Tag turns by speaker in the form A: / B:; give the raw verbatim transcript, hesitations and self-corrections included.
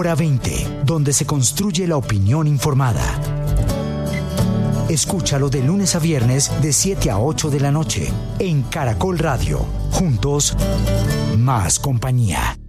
A: Hora veinte, donde se construye la opinión informada. Escúchalo de lunes a viernes de siete a ocho de la noche en Caracol Radio. Juntos, más compañía.